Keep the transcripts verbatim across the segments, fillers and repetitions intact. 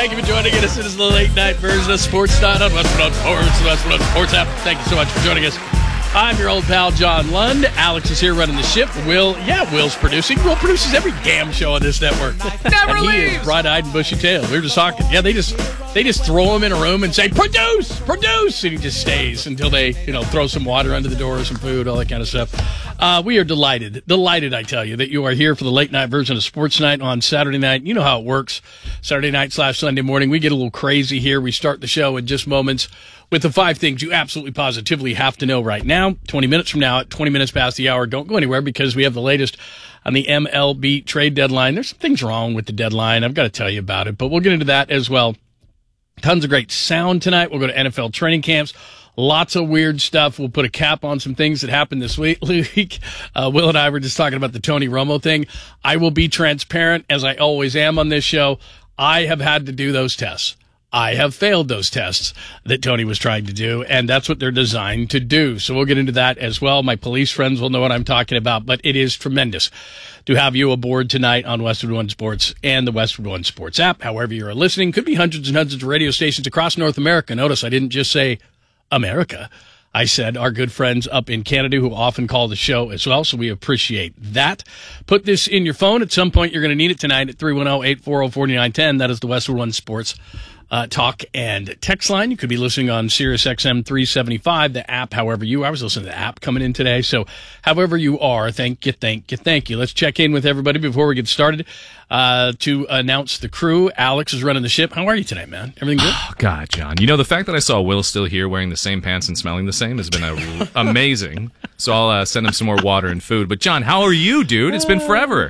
Thank you for joining us. It is the late night version of Sports Night on Westwood Sports, the Westwood Sports app. Thank you so much for joining us. I'm your old pal, John Lund. Alex is here running the ship. Will, yeah, Will's producing. Will produces every damn show on this network. Never and he leaves. is bright-eyed and bushy-tailed. We were just talking. Yeah, they just they just throw him in a room and say, produce, produce, and he just stays until they, you know, throw some water under the door, some food, all that kind of stuff. Uh, we are delighted, delighted, I tell you, that you are here for the late night version of Sports Night on Saturday night. You know how it works. Saturday night slash Sunday morning. We get a little crazy here. We start the show in just moments with the five things you absolutely positively have to know right now. twenty minutes from now, at twenty minutes past the hour, don't go anywhere because we have the latest on the M L B trade deadline. There's some things wrong with the deadline. I've got to tell you about it, but we'll get into that as well. Tons of great sound tonight. We'll go to N F L training camps. Lots of weird stuff. We'll put a cap on some things that happened this week. Uh, Will and I were just talking about the Tony Romo thing. I will be transparent, as I always am on this show. I have had to do those tests. I have failed those tests that Tony was trying to do, and that's what they're designed to do. So we'll get into that as well. My police friends will know what I'm talking about, but it is tremendous to have you aboard tonight on Westwood One Sports and the Westwood One Sports app. However you're listening, could be hundreds and hundreds of radio stations across North America. Notice I didn't just say America. I said our good friends up in Canada who often call the show as well, so we appreciate that. Put this in your phone. At some point, you're going to need it tonight at three one zero, eight four zero, four nine one zero. That is the Westwood One Sports Uh, talk and text line. You could be listening on Sirius X M three seventy-five, the app, however you are. I was listening to the app coming in today. So however you are, thank you, thank you, thank you. Let's check in with everybody before we get started uh, to announce the crew. Alex is running the ship. How are you tonight, man? Everything good? Oh, God, John. You know, the fact that I saw Will still here wearing the same pants and smelling the same has been a, amazing. So I'll uh, send him some more water and food. But, John, how are you, dude? It's been forever.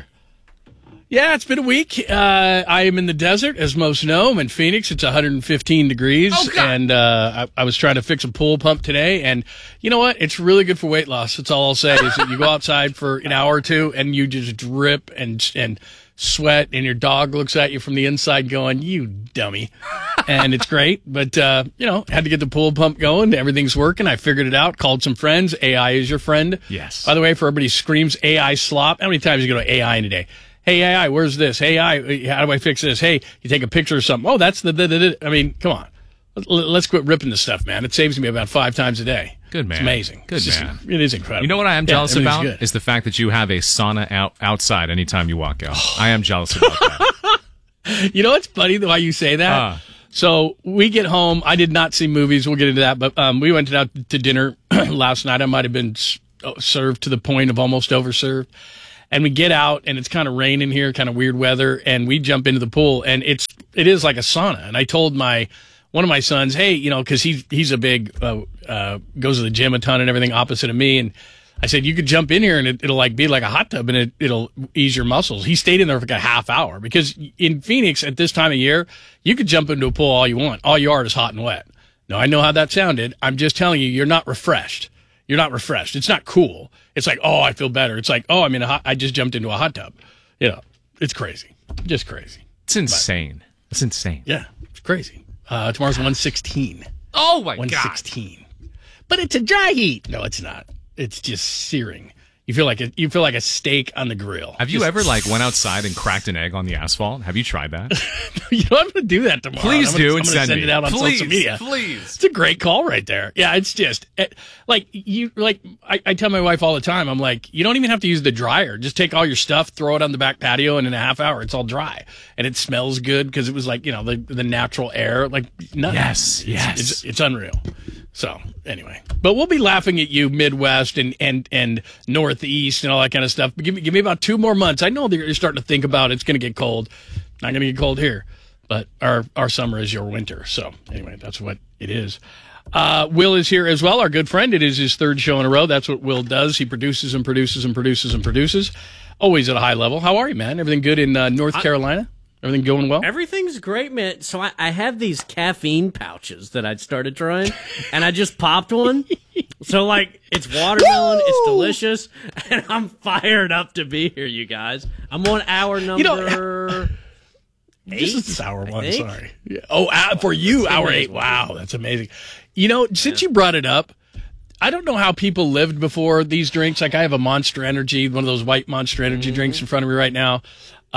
Yeah, it's been a week. Uh, I am in the desert, as most know. I'm in Phoenix. It's one hundred fifteen degrees. Oh, God. And uh, I, I was trying to fix a pool pump today. And you know what? It's really good for weight loss. That's all I'll say is that you go outside for an hour or two and you just drip and and sweat. And your dog looks at you from the inside going, you dummy. And it's great. But, uh, you know, had to get the pool pump going. Everything's working. I figured it out. Called some friends. A I is your friend. Yes. By the way, for everybody who screams A I slop, how many times you go to A I in a day? Hey, A I, where's this? Hey, A I, how do I fix this? Hey, you take a picture of something. Oh, that's the, the, the, the. I mean, come on. Let's quit ripping this stuff, man. It saves me about five times a day. Good man. It's amazing. Good it's just, man. It is incredible. You know what I am yeah, jealous about? Good. Is the fact that you have a sauna out outside anytime you walk out. I am jealous about that. You know what's funny, why you say that? Uh, So we get home. I did not see movies. We'll get into that. But um, we went out to dinner last night. I might have been served to the point of almost overserved. And we get out, and it's kind of raining here, kind of weird weather, and we jump into the pool, and it's it is like a sauna. And I told my one of my sons, hey, you know, because he's he's a big uh, uh, goes to the gym a ton and everything, opposite of me, and I said you could jump in here and it, it'll like be like a hot tub, and it, it'll ease your muscles. He stayed in there for like a half hour because in Phoenix at this time of year, you could jump into a pool all you want. All you are is hot and wet. Now I know how that sounded. I'm just telling you, you're not refreshed. You're not refreshed. It's not cool. It's like, oh, I feel better. It's like, oh, I'm in a hot, I just jumped into a hot tub. You know, it's crazy. Just crazy. It's insane. But, it's insane. Yeah, it's crazy. Uh, tomorrow's one sixteen. Oh, my one God. one sixteen. But it's a dry heat. No, it's not. It's just searing. You feel like a, you feel like a steak on the grill. Have you Just- ever, like, went outside and cracked an egg on the asphalt? Have you tried that? You know, I'm going to do that tomorrow. Please I'm gonna, do I'm and gonna send send me. it out on Please, social media. please. It's a great call right there. Yeah, it's just it, like you like I, I tell my wife all the time. I'm like, you don't even have to use the dryer. Just take all your stuff, throw it on the back patio, and in a half hour, it's all dry and it smells good because it was like you know the the natural air. Like nothing. Yes, It's- yes. It's, it's unreal. So anyway, but we'll be laughing at you Midwest and, and, and Northeast and all that kind of stuff. But give me, give me about two more months. I know that you're starting to think about it's going to get cold. Not going to get cold here, but our, our summer is your winter. So anyway, that's what it is. Uh, Will is here as well, our good friend. It is his third show in a row. That's what Will does. He produces and produces and produces and produces, always at a high level. How are you, man? Everything good in uh, North Carolina? Everything going well? Everything's great, man. So I, I have these caffeine pouches that I'd started trying, and I just popped one. So, like, it's watermelon, it's delicious, and I'm fired up to be here, you guys. I'm on hour number You know, eight. This is hour I one, think. sorry. Yeah. Oh, uh, for you, hour eight. Wow, that's amazing. You know, since you brought it up, I don't know how people lived before these drinks. Like, I have a Monster Energy, one of those white Monster Energy Mm-hmm. drinks in front of me right now. Um,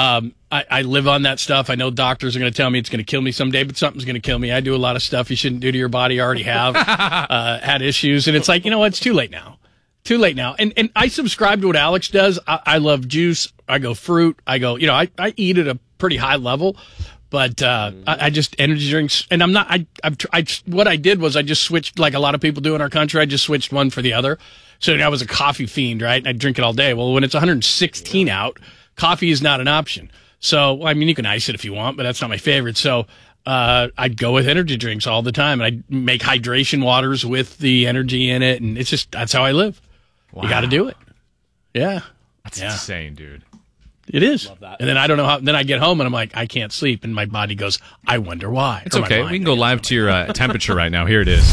I, I live on that stuff. I know doctors are going to tell me it's going to kill me someday, but something's going to kill me. I do a lot of stuff you shouldn't do to your body. I already have uh, had issues. And it's like, you know what? It's too late now. Too late now. And and I subscribe to what Alex does. I, I love juice. I go fruit. I go, you know, I, I eat at a pretty high level. But uh, I, I just energy drinks, and I'm not. I, I've, I what I did was I just switched, like a lot of people do in our country. I just switched one for the other. So I was a coffee fiend, right? And I drink it all day. Well, when it's one hundred sixteen out, coffee is not an option. So I mean, you can ice it if you want, but that's not my favorite. So uh, I'd go with energy drinks all the time, and I'd make hydration waters with the energy in it, and it's just that's how I live. Wow. You got to do it. Yeah, that's yeah. insane, dude. It is. And then I don't know how, then I get home and I'm like, I can't sleep. And my body goes, I wonder why. It's okay. We can go live to your uh, temperature right now. Here it is.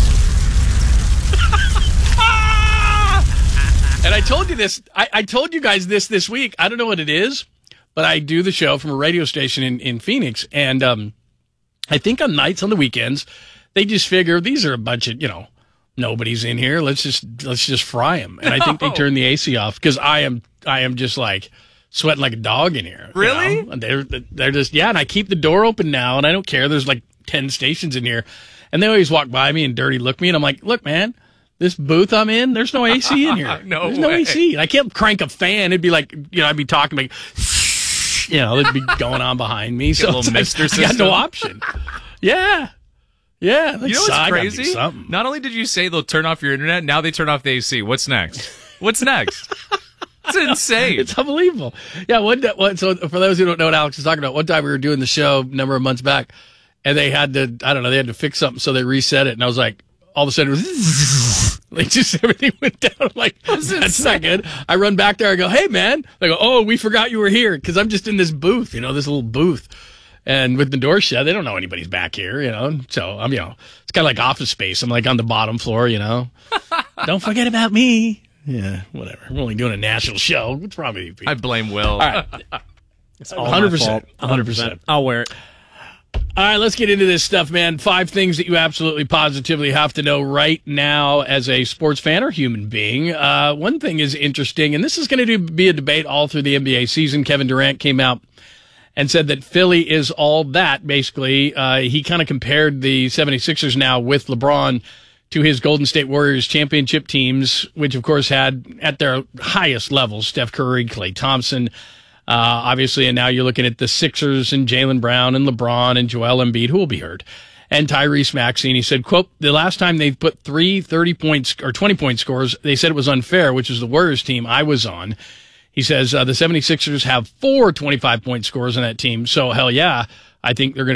And I told you this, I, I told you guys this this week. I don't know what it is, but I do the show from a radio station in, in Phoenix. And um, I think on nights, on the weekends, they just figure these are a bunch of, you know, nobody's in here. Let's just, let's just fry them. And no. I think they turn the A C off because I am, I am just like, sweating like a dog in here. Really? You know? They're they're just yeah, and I keep the door open now, and I don't care. There's like ten stations in here, and they always walk by me and dirty look me, and I'm like, look, man, this booth I'm in, there's no A C in here. no there's way. no A C. And I can't crank a fan. It'd be like, you know, I'd be talking like, you know, it'd be going on behind me. Get So a little mister I got system. no option. Yeah. Yeah. You know what's crazy? Not only did you say they'll turn off your internet, now they turn off the A C. What's next? What's next? It's insane. It's unbelievable. Yeah. One, one, so for those who don't know what Alex is talking about, one time we were doing the show a number of months back, and they had to, I don't know, they had to fix something, so they reset it, and I was like, all of a sudden, it was like just everything went down. I'm like, that's insane. Not good. I run back there. I go, hey, man. They go, oh, we forgot you were here because I'm just in this booth, you know, this little booth. And with the door shut, they don't know anybody's back here, you know. So I'm, you know, it's kind of like Office Space. I'm like on the bottom floor, you know. Don't forget about me. Yeah, whatever. We're only doing a national show. What's wrong with you people? I blame Will. All right. It's all one hundred percent. one hundred percent. I'll wear it. All right, let's get into this stuff, man. Five things that you absolutely positively have to know right now as a sports fan or human being. Uh, one thing is interesting, and this is going to be a debate all through the N B A season. Kevin Durant came out and said that Philly is all that, basically. Uh, he kind of compared the seventy-sixers now with LeBron to his Golden State Warriors championship teams, which, of course, had at their highest levels Steph Curry, Klay Thompson, uh, obviously, and now you're looking at the Sixers and Jaylen Brown and LeBron and Joel Embiid, who will be hurt, and Tyrese Maxey. And he said, quote, the last time they put three thirty-point or twenty-point scores, they said it was unfair, which is the Warriors team I was on. He says uh, the seventy-sixers have four twenty-five-point scores on that team, so hell yeah, I think they're going to